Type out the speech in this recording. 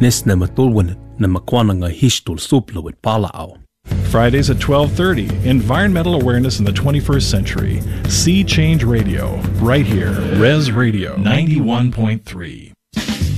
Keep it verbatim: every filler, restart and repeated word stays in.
Nes na matulwan na makwana nga histul suplo with palao. Fridays at twelve thirty, Environmental Awareness in the twenty-first Century. Sea Change Radio, right here, Res Radio ninety-one point three.